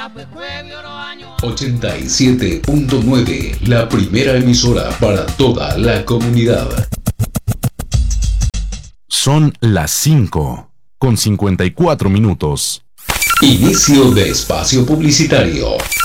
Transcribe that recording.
87.9, la primera emisora para toda la comunidad. Son las 5:54. Inicio de espacio publicitario.